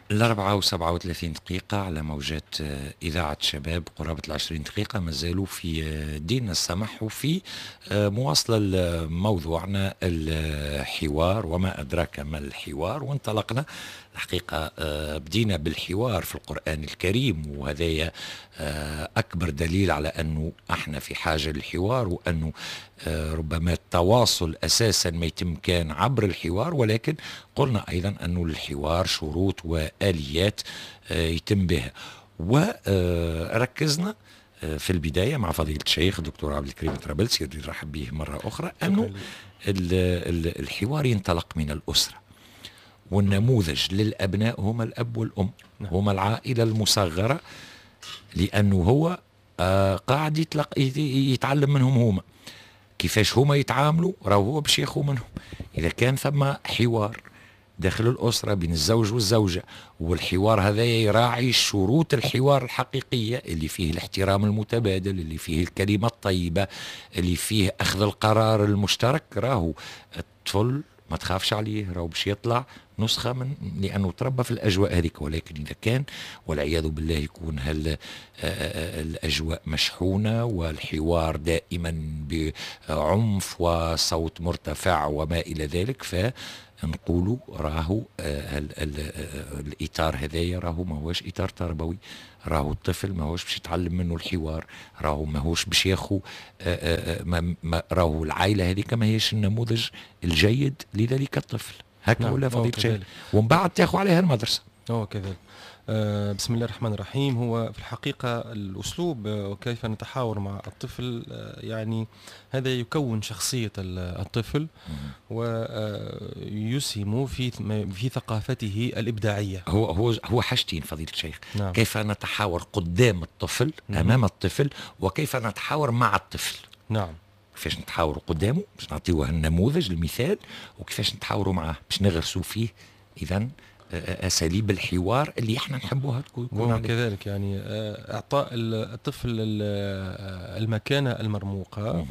ال4:37 على موجات إذاعة شباب قرابة 20 دقيقة، ما زالوا في دين السمح وفي مواصلة لموضوعنا الحوار وما أدراك ما الحوار. وانطلقنا الحقيقة، بدينا بالحوار في القرآن الكريم، وهذا أكبر دليل على أنه احنا في حاجة للحوار، وأنه ربما التواصل أساسا ما يتم كان عبر الحوار، ولكن قلنا أيضا أنه الحوار شروط وآليات يتم بها. وركزنا في البداية مع فضيلة الشيخ دكتور عبد الكريم طرابلسي، يريد نرحب به مرة أخرى، أنه الحوار ينطلق من الأسرة، والنموذج للأبناء هم الأب والأم، هم العائلة المصغرة، لأنه هو قاعد يتعلم منهم هما كيفاش هما يتعاملوا، راهو هو باش ياخذ منهم. إذا كان ثم حوار داخل الأسرة بين الزوج والزوجة، والحوار هذا يراعي شروط الحوار الحقيقية اللي فيه الاحترام المتبادل، اللي فيه الكلمة الطيبة، اللي فيه أخذ القرار المشترك، راهو الطفل ما تخافش عليه، راهو باش يطلع نسخة من، لأنه تربى في الأجواء هذيك. ولكن إذا كان والعياذ بالله يكون الأجواء مشحونة والحوار دائما بعنف وصوت مرتفع وما إلى ذلك، فنقولوا راهو الإطار هذايا راهو ما هوش إطار تربوي، راهو الطفل ما هوش باش يتعلم منه الحوار، راهو ما هوش باش ياخو راهو العائلة هذيك ما هيش النموذج الجيد لذلك الطفل. هكذا ولا فضيلة الشيخ؟ ومن بعد تاخو عليها المدرسة. هو كذلك. بسم الله الرحمن الرحيم. هو في الحقيقة الأسلوب وكيف نتحاور مع الطفل، يعني هذا يكون شخصية الطفل ويسهم في ثقافته الإبداعية. هو حاجتين فضيلة الشيخ. نعم. كيف نتحاور قدام الطفل أمام الطفل، وكيف نتحاور مع الطفل. نعم. كيفاش نتحاوروا قدامه باش نعطيوه النموذج المثال، وكيفاش نتحاوروا معاه باش نغرسوا فيه إذا أساليب الحوار اللي احنا نحبوها تكون كذلك. يعني إعطاء الطفل المكانة المرموقة،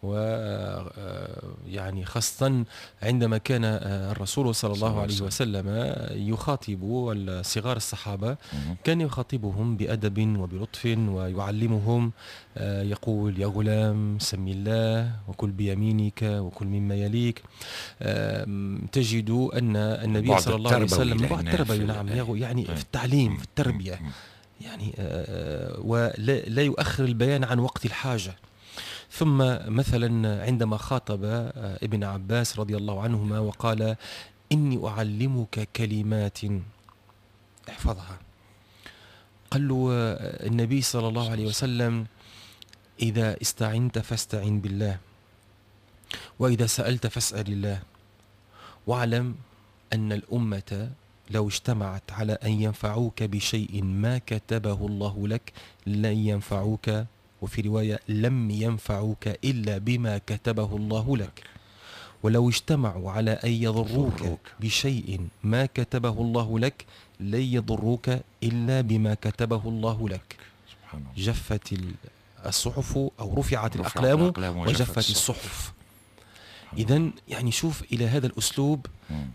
ويعني خاصة عندما كان الرسول صلى الله عليه وسلم يخاطب صغار الصحابة، كان يخاطبهم بأدب وبلطف ويعلمهم، يقول: يا غلام سم الله وكل بيمينك وكل مما يليك. تجد أن النبي صلى الله عليه وسلم بعد تربوي، نعم، يعني في التعليم، في التربية، يعني ولا يؤخر البيان عن وقت الحاجة. ثم مثلا عندما خاطب ابن عباس رضي الله عنهما وقال: إني أعلمك كلمات احفظها. قال له النبي صلى الله عليه وسلم: إذا استعنت فاستعن بالله، وإذا سألت فاسأل الله، واعلم أن الأمة لو اجتمعت على أن ينفعوك بشيء ما كتبه الله لك لن ينفعوك، وفي رواية لم ينفعوك إلا بما كتبه الله لك، ولو اجتمعوا على أن يضروك بشيء ما كتبه الله لك لن يضروك إلا بما كتبه الله لك. جفت الصحف أو رفعت الأقلام وجفت الصحف. إذن يعني شوف إلى هذا الأسلوب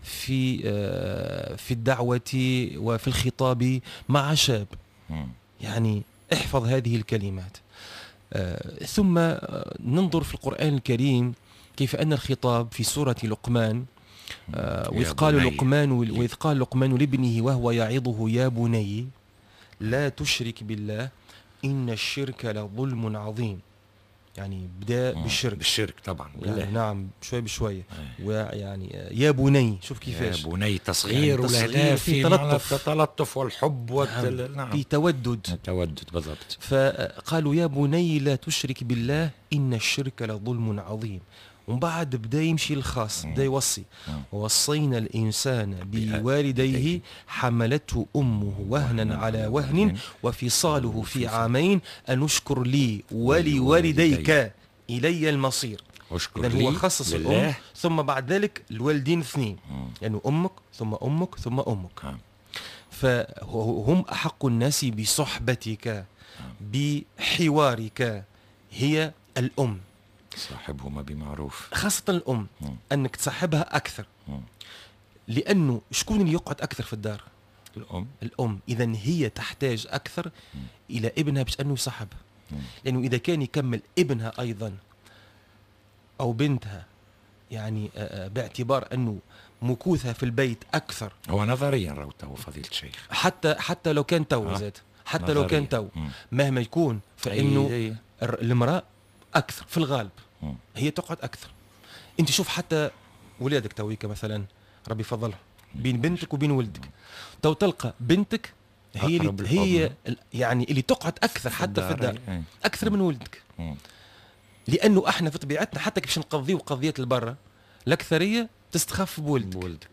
في الدعوة وفي الخطاب مع شاب، يعني احفظ هذه الكلمات. ثم ننظر في القرآن الكريم كيف أن الخطاب في سورة لقمان، وإذ قال لقمان لابنه وهو يعظه: يا بني لا تشرك بالله إن الشرك لظلم عظيم. يعني بدأ بالشرك طبعا بالله. يعني نعم، شوي بشوي. ويعني يا بني، شوف كيفاش يا بني تصغير، يعني تصغير في التلطف والحب نعم. في تودد بالضبط. فقالوا: يا بني لا تشرك بالله إن الشرك لظلم عظيم. ومن بعد بدأ يمشي الخاص، بدأ يوصي: ووصينا الإنسان بوالديه حملته أمه وهنا على وهن وفصاله في عامين أن اشكر لي ولوالديك إلي المصير. إذن هو خصص الأم، ثم بعد ذلك الوالدين اثنين، يعني أمك ثم أمك ثم أمك. فهم أحق الناس بصحبتك بحوارك، هي الأم. صاحبهما بمعروف، خاصة الأم، أنك تصاحبها أكثر، لأنه شكون اللي يقعد أكثر في الدار؟ الأم إذن هي تحتاج أكثر إلى ابنها باش أنه يصاحبها، لأنه إذا كان يكمل ابنها أيضا أو بنتها يعني باعتبار أنه مكوثها في البيت أكثر. هو نظريا راهو تو فضيلة الشيخ حتى لو كان تو زاد، حتى لو كان تو مهما يكون، فإنه المرأة أكثر في الغالب هي تقعد أكثر. أنت شوف حتى ولادك تويك مثلا ربي فضلها بين بنتك وبين ولدك، تو تلقى بنتك هي يعني اللي تقعد أكثر حتى في الدار أكثر من ولدك، لأنه احنا في طبيعتنا حتى كيفاش نقضيو قضية البرة الأكثرية تستخف بولدك.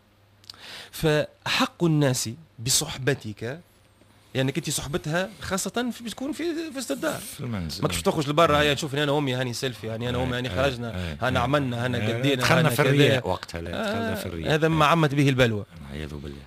فحق الناس بصحبتك، يعني كنتي صحبتها خاصة بتكون في وسط الدار في المنزل، ماكش تخرج لبرا. هيا نشوفني انا وامي هاني سيلفي، يعني انا وامي هاني خرجنا، هانا عملنا، هانا قدينا، دخلنا في الرياء وقتها، دخلنا في الرياء، هذا ما عمت به البلوى والعياذ بالله.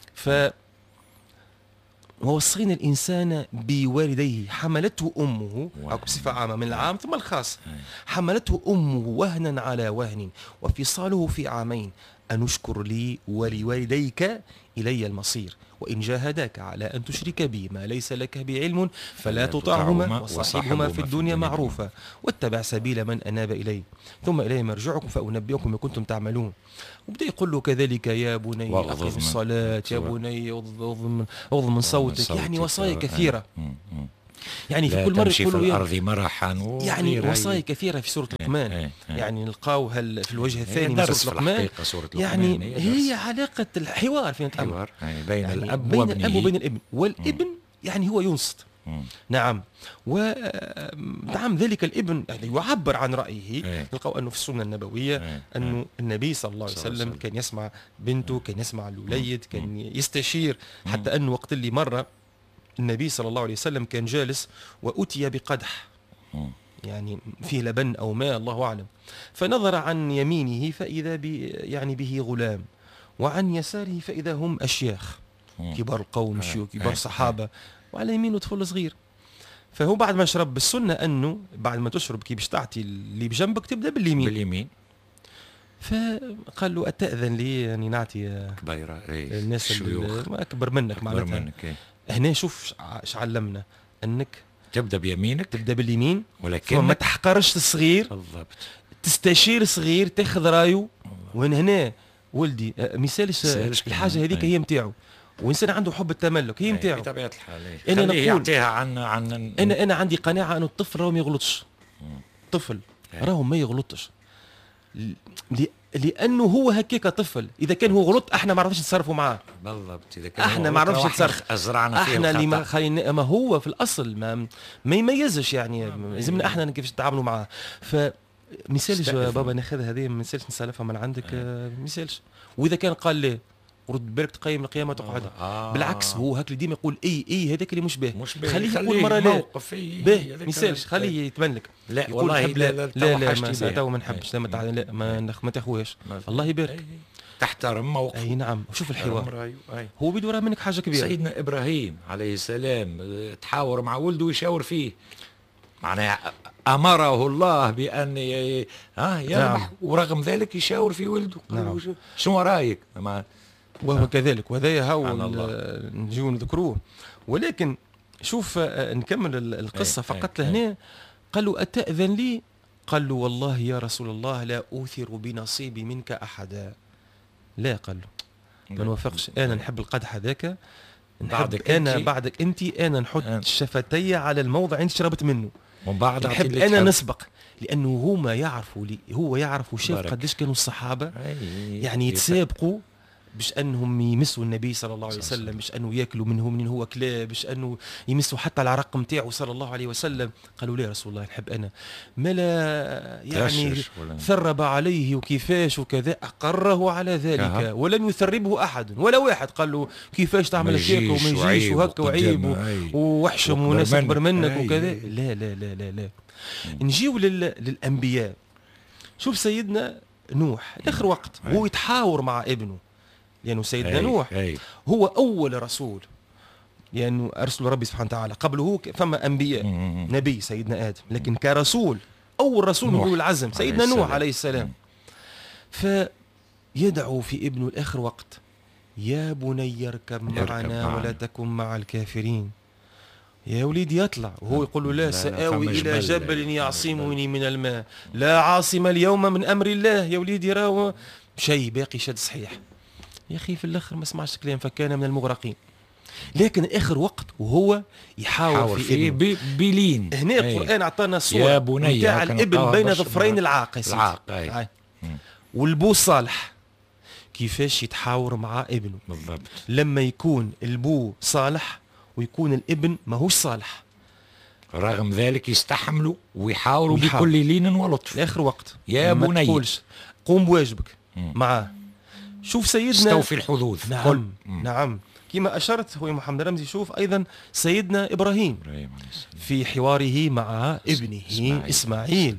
ووصينا الإنسان بوالديه، حملته أمه أو بصفة عامة من العام ثم الخاص، حملته أمه وهنا على وهن وفصاله في عامين أن اشكر لي ولوالديك إلي المصير وإن جاهداك على أن تشرك بي ما ليس لك بعلم فلا تطعهما وصاحبهما في الدنيا معروفا واتبع سبيل من أناب إلي ثم إلي مرجعكم فأنبئكم ما كنتم تعملون. وبدأ يقول له كذلك يا بني أقم الصلاة، يا بني أغض من صوتك، يعني وصايا كثيرة. يعني في كل مرة تمشي في الأرض مرحا، يعني وصايا كثيرة في سورة لقمان، يعني نلقاوها في الوجه الثاني من سورة لقمان. يعني هي علاقة الحوار في الأمر بين يعني الأب وبين الابن، والابن يعني هو ينصت. نعم، ونعم ذلك الابن يعني يعبر عن رأيه. نلقاو أنه في السنة النبوية أنه النبي صلى الله عليه وسلم كان يسمع بنته، كان يسمع الوليد، كان يستشير، حتى أنه وقت اللي مرة النبي صلى الله عليه وسلم كان جالس وأتي بقدح يعني فيه لبن أو ماء الله أعلم، فنظر عن يمينه فإذا يعني به غلام، وعن يساره فإذا هم أشياخ كبار القوم، شيوخ كبار صحابة، وعلى يمينه طفل صغير. فهو بعد ما شرب، بالسنة أنه بعد ما تشرب كي باش تعطي اللي بجنبك تبدأ باليمين. فقال له أتأذن لي يعني نعطي كبيرة الناس اللي أكبر منك معناتها. هنا شوف ايش علمنا، انك تبدا بيمينك، تبدا باليمين، ولكن ما تحقرش الصغير بالضبط، تستشير الصغير، تاخذ رايه. وهنا ولدي مثالش الحاجه هذيك هي نتاعو، وانسان عنده حب التملك هي نتاعو بطبيعه الحال. انا نقول يعطيها عن انا عندي قناعه انه الطفل راهو ما يغلطش، الطفل راهو ما يغلطش، لانه هو هكاك طفل. اذا كان هو غلط احنا ما عرفناش نتصرفوا معاه بالضبط، اذا كان احنا ما عرفناش نتصرف، ازرعنا فيه احنا اللي ما خلينا، ما هو في الاصل ما يميزش، يعني لازمنا احنا كيفاش نتعاملوا معاه. فمثالش بابا ناخذ هذه، مثالش نسالفها من عندك، مثالش. واذا كان قال لي ورد بالك تقيم القيامه تقعد، بالعكس هو هاك اللي ديما يقول اي هذاك اللي مش باهي، خليه يقول مره لا باهي مثالش، خليه يتملك. لا والله لا ما نحبش، لا ما تاخوهاش، الله يبارك، تحترم موقف. اي نعم. وشوف الحوار هو بده منك حاجه كبيره. سيدنا ابراهيم عليه السلام تحاور مع ولده ويشاور فيه، معناها امره الله بان يذبح، ورغم ذلك يشاور في ولده. شنو رايك؟ وهو كذلك، وهذا هو نجيو نذكروه. ولكن شوف نكمل القصة فقط لهنا. قال له أتأذن لي؟ قال له والله يا رسول الله لا أوثر بنصيبي منك أحدا. لا، قال له ما نوافقش، أنا نحب القدح هذاك، بعدك أنت أنا نحط شفتي على الموضع أنت شربت منه، وبعد نحب أنا نسبق، لأنه هما يعرفوا هو يعرف وشاف قديش كانوا الصحابة يعني يتسابقوا باش انهم يمسوا النبي صلى الله عليه وسلم، باش انه ياكلوا منه من هو كلاب، باش انه يمسوا حتى العرق نتاعو صلى الله عليه وسلم. قالوا لا يا رسول الله نحب انا، ما لا يعني ثرب عليه وكيفاش وكذا، اقره على ذلك ولم يثربه احد ولا واحد. قال له كيفاش تعمل هكاك وما يجيش وهكا وعيب ووحشم وناس اكبر منك وكذا. لا لا لا لا لا. نجيو للانبياء. شوف سيدنا نوح اخر وقت هو يتحاور مع ابنه، لأنه سيدنا نوح هو أول رسول، لأنه أرسل ربي سبحانه وتعالى. قبله فما أنبياء، نبي سيدنا آدم، لكن كرسول أول رسول من أولي العزم سيدنا نوح عليه السلام. فيدعو في ابنه الآخر وقت يا بني اركب معنا ولا تكن مع الكافرين. يا وليدي يطلع وهو يقول له لا سآوي إلى جبل يعصمني من الماء لا عاصم اليوم من أمر الله. يا وليدي راهو شيء باقي شد صحيح. يا أخي في الآخر ما سمعش كلام فكان من المغرقين. لكن آخر وقت وهو يحاور في بلين. هنا القرآن أعطانا صورة نتاع الابن بين ظفرين العاق والبو صالح كيفاش يتحاور مع ابنه بالضبط. لما يكون البو صالح ويكون الابن ماهوش صالح، رغم ذلك يستحملوا ويحاوروا بكل لين ولطف. لاخر وقت يا بني تقولش قوم بواجبك معاه. شوف سيدنا استوفي الحدود. نعم كما أشرت هو محمد رمزي. شوف أيضا سيدنا إبراهيم في حواره مع ابنه إسماعيل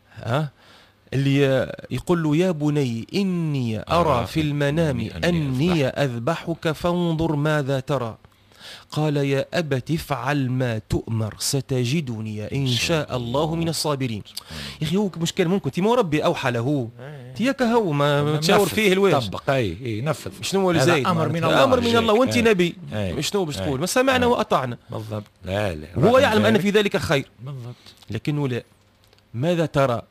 اللي يقول له يا بني إني أرى في المنام أني أذبحك فانظر ماذا ترى. قال يا أبت افعل ما تؤمر ستجدني إن شاء الله من الصابرين. يا أخي هو مشكلة ممكن تيمو ربي أوحى له تياك هو ما تشاور فيه الواجب طبق نفذ. شنو هو زايد أمر من الله، أمر من الله وأنت نبي شنو باش تقول؟ ما سمعنا وأطعنا. بالضبط. لا هو يعلم أن في ذلك خير بالضبط. لكنه لا. ماذا ترى؟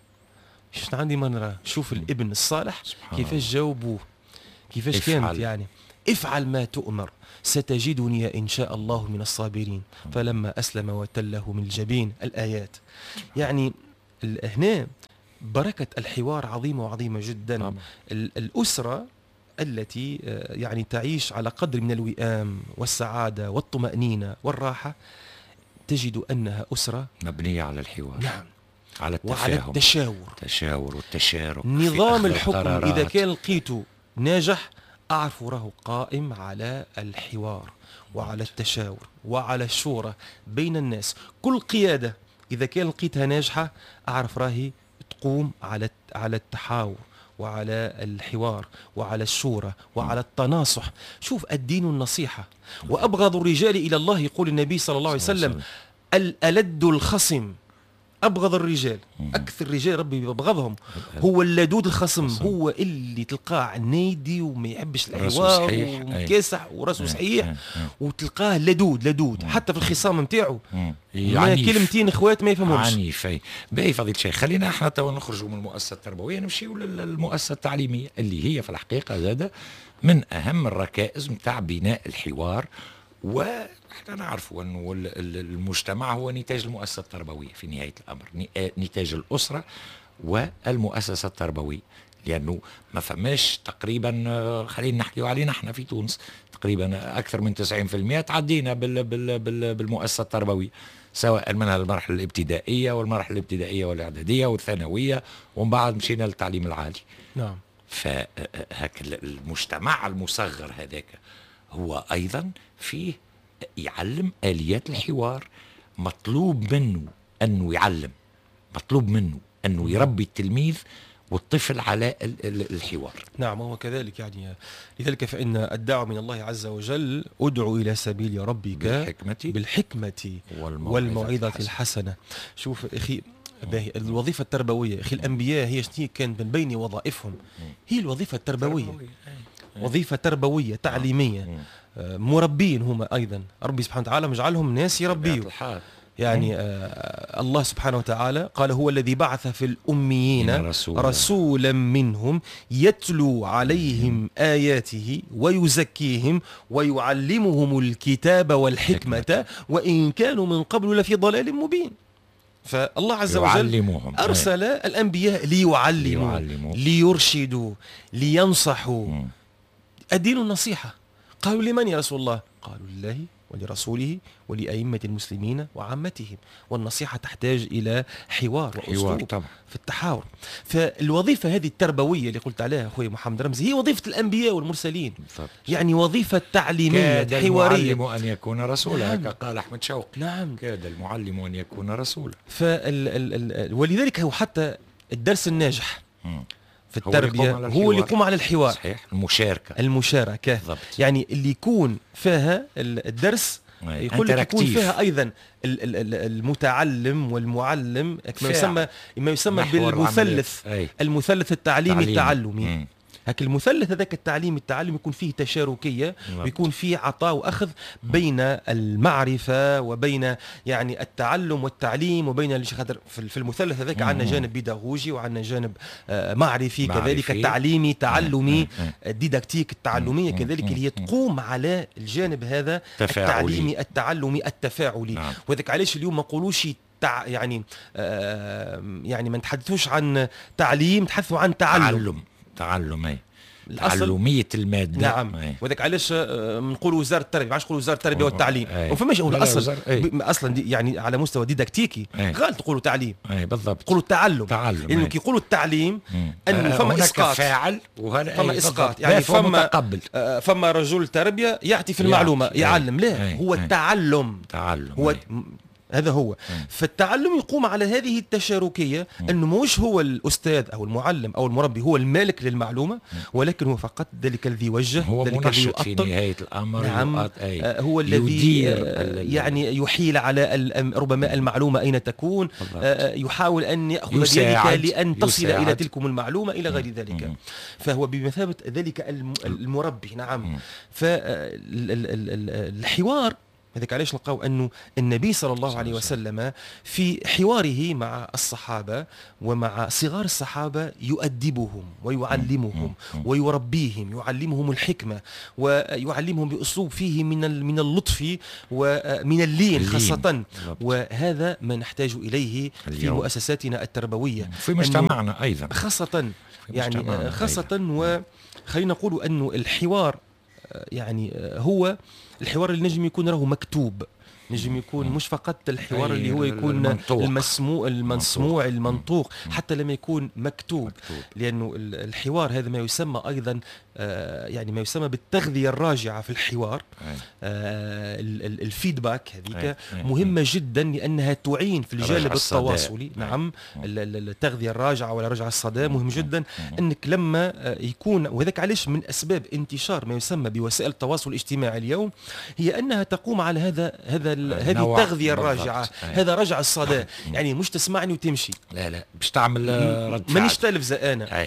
شفت عندي ما نرى. شوف الابن الصالح كيفاش جاوبوه كيفاش كانت يعني افعل ما تؤمر ستجدني إن شاء الله من الصابرين. فلما أسلم وتله من الجبين الآيات. يعني هنا بركة الحوار عظيمة وعظيمة جدا. الأسرة التي يعني تعيش على قدر من الوئام والسعادة والطمأنينة والراحة تجد أنها أسرة مبنية على الحوار. نعم. على التفاهم وعلى التشاور والتشارك. نظام الحكم إذا كان لقيته ناجح أعرف راه قائم على الحوار وعلى التشاور وعلى الشورى بين الناس. كل قيادة إذا كان لقيتها ناجحة أعرف راهي تقوم على التحاور وعلى الحوار وعلى الشورى وعلى التناصح. شوف الدين النصيحة. وأبغض الرجال إلى الله يقول النبي صلى الله عليه وسلم الألد الخصم. أبغض الرجال أكثر رجال ربي يبغضهم هو اللدود الخصم. هو اللي تلقاه عنيدي وما يحبش الحوار ومكاسح وراسه صحيح وتلقاه لدود حتى في الخصام نتاعو كلمتين اخوات ما يفهموش. عنيف. باهي فضيلة الشيخ خلينا احنا توا نخرجوا من المؤسسة التربوية نمشيوا للمؤسسة التعليمية اللي هي في الحقيقة زادة من أهم الركائز نتاع بناء الحوار. وإحنا نعرفوا أنه المجتمع هو نتاج المؤسسة التربوية في نهاية الأمر، نتاج الأسرة والمؤسسة التربوية. لأنه ما فماش تقريبا خلينا نحكيوا علينا احنا في تونس تقريبا أكثر من 90% تعدينا بالمؤسسة التربوية، سواء منها المرحلة الابتدائية والمرحلة الابتدائية والإعدادية والثانوية ومن بعد مشينا للتعليم العالي. نعم. فهك المجتمع المصغر هذاك هو أيضا فيه يعلم آليات الحوار. مطلوب منه أنه يعلم، مطلوب منه أنه يربي التلميذ والطفل على الحوار. نعم هو كذلك يعني. لذلك فإن الدعوة من الله عز وجل ادعو إلى سبيل ربك بالحكمة والموعظة الحسنة. شوف أخي الوظيفة التربوية أخي الأنبياء هي شنو كانت من بين وظائفهم هي الوظيفة التربوية. وظيفة تربوية تعليمية. مربين هم أيضا ربي سبحانه وتعالى مجعلهم ناس يربيوا. يعني الله سبحانه وتعالى قال هو الذي بعث في الأميين رسولا منهم يتلو عليهم آياته ويزكيهم ويعلمهم الكتاب والحكمة وإن كانوا من قبل لفي ضلال مبين. فالله عز وجل أرسل الأنبياء ليعلموا ليرشدوا لينصحوا. الدين النصيحة. قالوا لمن يا رسول الله؟ قالوا لله ولرسوله ولأئمة المسلمين وعامتهم. والنصيحة تحتاج إلى حوار وأسلوب في التحاور. فالوظيفة هذه التربوية اللي قلت عليها أخوي محمد رمزي هي وظيفة الأنبياء والمرسلين. يعني وظيفة تعليمية كاد حوارية. المعلم أن يكون رسولا. نعم. قال أحمد شوقي. نعم. كاد المعلم أن يكون رسولا. ولذلك هو حتى الدرس الناجح في التربية هو اللي يقوم على الحوار. صحيح. المشاركة بالضبط. يعني اللي يكون فيها الدرس يقول لك يكون فيها أيضا المتعلم والمعلم ما يسمى بالمثلث المثلث التعليمي التعلمي. هك المثلث هذاك التعليم يكون فيه تشاركية، ويكون فيه عطاء وأخذ بين المعرفة وبين يعني التعلم والتعليم، وبين في المثلث هذاك عندنا جانب بيداغوجي وعندنا جانب معرفي كذلك التعليمي تعلمي الديداكتيك التعلمية كذلك اللي هي تقوم على الجانب هذا التعليمي التعلمي التفاعلي. وذلك علاش اليوم ما نقولوش يعني ما نتحدثوش عن تعليم، نتحدثوا عن تعلم تعلمية المادة. نعم. وذلك علاش نقولوا وزارة التربية، علاش نقولوا وزارة التربية والتعليم؟ وفماش الأصل أصلا يعني على مستوى ديداكتيكي غالط تقولوا تعليم. بالضبط. تقولوا تعلم. لأنه كي يقولوا التعليم أن فما إسقاط. فاعل فما إسقاط. يعني فما رجل تربية يعطي في المعلومة يعلم. لا، هو التعلم. هو هذا هو. فالتعلم يقوم على هذه التشاركية، أنه مش هو الأستاذ أو المعلم أو المربي هو المالك للمعلومة، ولكن هو فقط ذلك الذي يوجه، هو منشط في نهاية الأمر. نعم. هو الذي يعني يحيل على ربما المعلومة أين تكون، يحاول أن يأخذ بيدك لأن تصل إلى تلكم المعلومة إلى غير ذلك. فهو بمثابة ذلك المربي. نعم. فالحوار هذاك علاش نلقاو أنه النبي صلى الله عليه وسلم في حواره مع الصحابة ومع صغار الصحابة يؤدبهم ويعلمهم ويربيهم، يعلمهم الحكمة ويعلمهم بأسلوب فيه من اللطف ومن اللين خاصة. وهذا ما نحتاج إليه في مؤسساتنا التربوية في مجتمعنا أيضا خاصة. يعني خاصة وخلينا نقول أنه الحوار يعني هو الحوار اللي نجم يكون راهو مكتوب، نجم يكون مش فقط الحوار اللي هو يكون المسموع المنطوق، حتى لما يكون مكتوب. لأنه الحوار هذا ما يسمى أيضا يعني ما يسمى بالتغذية الراجعة في الحوار. الفيدباك هذيك مهمة جدا لأنها تعين في الجانب التواصلي. نعم. التغذية الراجعة ولا رجع الصدى مهم جدا، أنك لما يكون، وذلك علاش من أسباب انتشار ما يسمى بوسائل التواصل الاجتماعي اليوم هي أنها تقوم على هذه التغذية الراجعة. هذا رجع الصدى، يعني مش تسمعني وتمشي، لا باش تعمل رد فعل، مانيش تلفزة أنا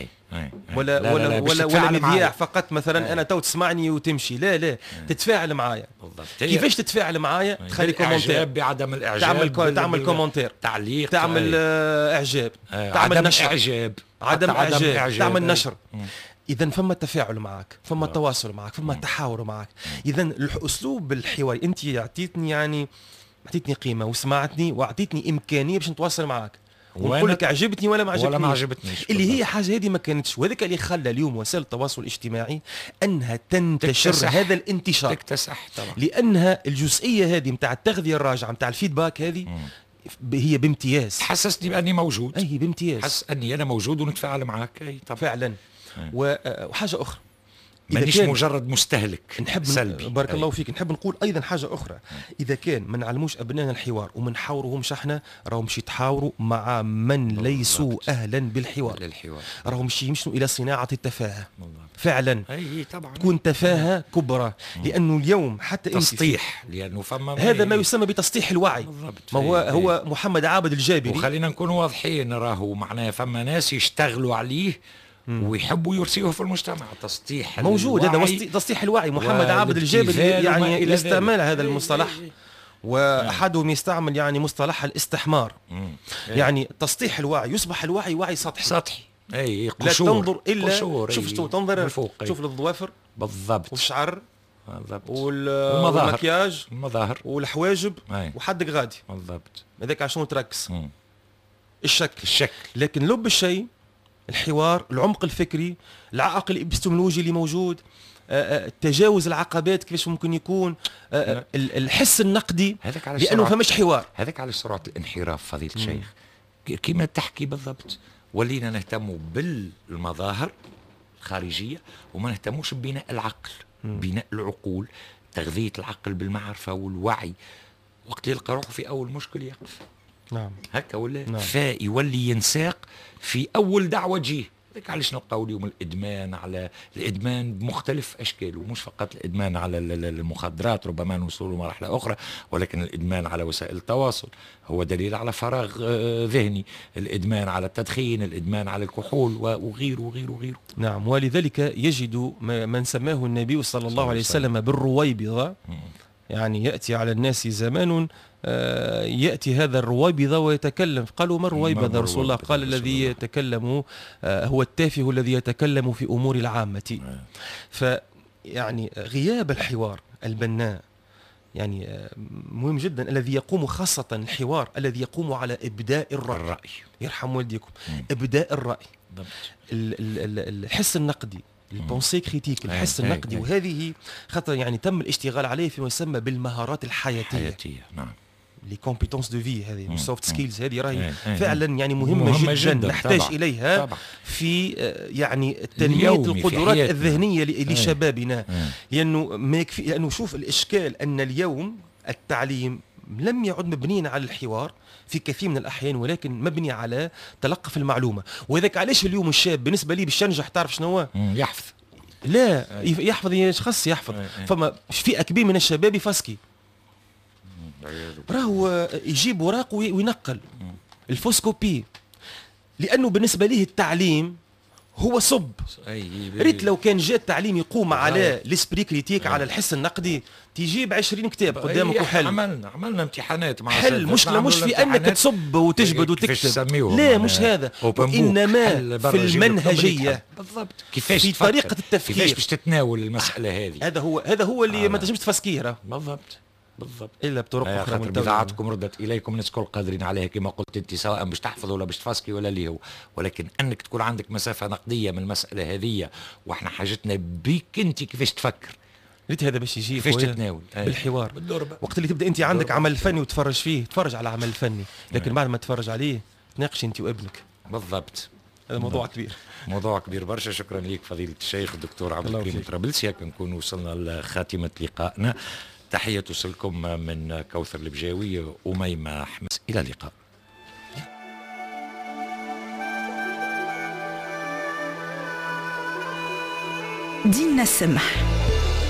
ولا مذياع فقط مثلا انا تو تسمعني وتمشي. لا تتفاعل معايا. كيفاش تتفاعل معايا؟ تخلي كومنتير، بعدم الاعجاب تعمل كومنتير، تعليق، تعمل اعجاب، تعمل نشر، عدم اعجاب، تعمل نشر. إذا فما تفاعل معك، فما تواصل معك، فما تحاور معك. إذا الأسلوب الحواري، أنت أعطيتني قيمة وسمعتني وأعطيتني إمكانية باش نتواصل معك ونقول لك عجبتني ولا ما عجبتنيش اللي هي حاجه هذه ما كانتش. وهذاك اللي خلى اليوم وسائل التواصل الاجتماعي انها تنتشر، هذا الانتشار تكتسح طبعا، لانها الجزئيه هذه نتاع التغذيه الراجعه نتاع الفيدباك هذه هي بامتياز. حسسني باني موجود، اي بامتياز، حس اني انا موجود ونتفاعل معك. اي طبعا فعلا. وحاجه اخرى، مانيش مجرد مستهلك نحب سلبي. بارك الله فيك. نحب نقول ايضا حاجه اخرى، اذا كان ما نعلموش ابنائنا الحوار وما نحاورهمش احنا، راهم مش يتحاوروا مع من ليسوا اهلا بالحوار، راهم مش يمشوا الى صناعه التفاهه فعلا. طبعا تكون تفاهه كبرى، لانه اليوم حتى تسطيح، لانه فما هذا ما يسمى بتسطيح الوعي. ما هو محمد عابد الجابري، وخلينا نكون واضحين، راهو معناه فما ناس يشتغلوا عليه ويحبوا يرسيوه في المجتمع. تسطيح موجود، هذا تسطيح الوعي. محمد عابد الجابري يعني استعمل هذا المصطلح، وأحدهم يستعمل يعني مصطلح الاستحمار. يعني تسطيح الوعي، يصبح الوعي وعي سطحي. اي لا تنظر الا شوف تنظر شوف للظوافر بالضبط، والشعر بالضبط، والمكياج والمظاهر والحواجب وحدك غادي بالضبط. هذاك عشان تركز الشكل. لكن لب الشيء الحوار، العمق الفكري، العقل الابستمولوجي اللي موجود، تجاوز العقبات كيفاش ممكن يكون، الحس النقدي، لانه فماش حوار. هذاك على سرعه الانحراف فضيله الشيخ كما تحكي بالضبط. ولينا نهتم بالمظاهر الخارجيه وما نهتموش ببناء العقل، بناء العقول، تغذيه العقل بالمعرفه والوعي. وقت يلقى روحه في اول مشكل يقف. نعم هكا ولا فيولي ينساق في اول دعوه تجيه. علاش نلقاو اليوم الادمان على الادمان بمختلف اشكاله، مش فقط الادمان على المخدرات، ربما نوصلوا لمرحله اخرى، ولكن الادمان على وسائل التواصل هو دليل على فراغ ذهني، الادمان على التدخين، الادمان على الكحول وغيره وغيره وغيره. نعم، ولذلك يجد من سماه النبي صلى الله عليه وسلم بالرويبضة. يعني يأتي على الناس زمان يأتي هذا الرويبضة ويتكلم، قالوا ما الرويبضة رسول الله؟ قال الذي يتكلم هو التافه الذي يتكلم في أمور العامة. فيعني غياب الحوار البناء يعني مهم جدا، الذي يقوم خاصة الحوار الذي يقوم على إبداء الرأي. يرحم والديكم. إبداء الرأي، الحس النقدي، البونسي كريتيك، الحس النقدي. وهذه خاطر يعني تم الاشتغال عليه فيما يسمى بالمهارات الحياتية. نعم، لي كومبيتونس دو في، هذه السوفت سكيلز، هذه راهي فعلا يعني مهمة جدا نحتاج إليها طبعا. في يعني تنمية القدرات الذهنية لشبابنا. لأنه ما يكفي، لأنه شوف الإشكال أن اليوم التعليم لم يعد مبنيا على الحوار في كثير من الأحيان، ولكن مبني على تلقف المعلومة. وذاك علاش اليوم الشاب بالنسبة لي باش ينجح تعرف شنو هو؟ يحفظ. لا يحفظ، شخص يحفظ. فما فئة كبير من الشباب يفسكي، راهو يجيب وراق وينقل الفوسكوبي، لأنه بالنسبة ليه التعليم هو صب. ريت لو كان جاء التعليم يقوم على ليسبري كريتيك، على الحس النقدي، تجيب 20 كتاب قدامك وحل. عملنا امتحانات مع حل. مشكلة مش في أنك تصب وتجبد وتكتب، لا مش هذا، وإنما في المنهجية بالضبط، كيفاش في طريقة التفكير، كيفاش باش تتناول المسألة هذه. هذا هو اللي ما تنجمش تفسكيه بالضبط الا بطرق اخرى. بضاعتكم ردت اليكم، الناس الكل قادرين عليها كما قلت انت، سواء باش تحفظ ولا باش تفسكي ولا اللي هو، ولكن انك تكون عندك مسافه نقديه من المساله هذه، واحنا حاجتنا بيك انت كيفاش تفكر. ريت هذا باش يجي كيفاش تتناول بالحوار وقت اللي تبدا انت عندك عمل فني وتفرج فيه، تفرج على عمل فني، لكن بعد ما تفرج عليه تناقش انت وابنك. بالضبط، هذا موضوع كبير، موضوع كبير برشا. شكرا لك فضيله الشيخ الدكتور عبد الكريم طرابلسي. كنكون وصلنا لخاتمه لقائنا. تحية توصلكم من كوثر البجاوي وميمة حمس، إلى اللقاء. دينا السمح.